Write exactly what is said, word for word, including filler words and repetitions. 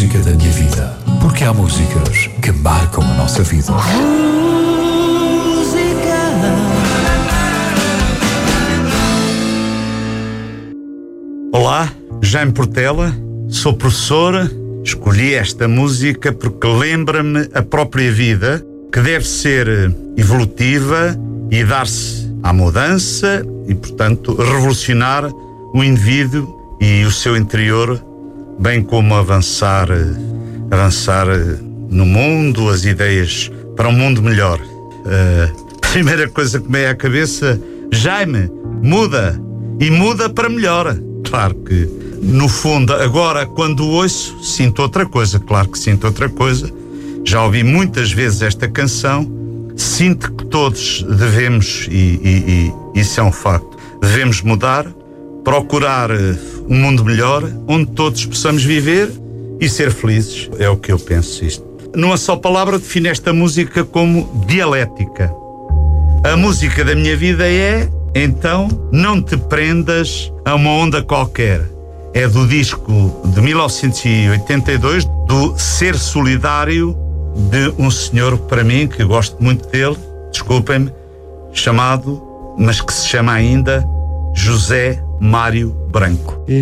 música da minha vida, porque há músicas que marcam a nossa vida. Olá, Jaime Portela, sou professora. Escolhi esta música porque lembra-me a própria vida, que deve ser evolutiva e dar-se à mudança e, portanto, revolucionar o indivíduo e o seu interior, bem como avançar, avançar no mundo, as ideias para um mundo melhor. A primeira coisa que me vem à cabeça: Jaime, muda, e muda para melhor. Claro que, no fundo, agora, quando ouço, sinto outra coisa. Claro que sinto outra coisa. Já ouvi muitas vezes esta canção. Sinto que todos devemos, e, e, e isso é um facto, devemos mudar, procurar um mundo melhor, onde todos possamos viver e ser felizes. É o que eu penso. Isto, numa só palavra, defino esta música como dialética. A música da minha vida é, então, Não Te Prendas a Uma Onda Qualquer. É do disco de mil novecentos e oitenta e dois, do Ser Solidário, de um senhor, para mim, que gosto muito dele, desculpem-me, chamado, mas que se chama ainda José Mário Branco.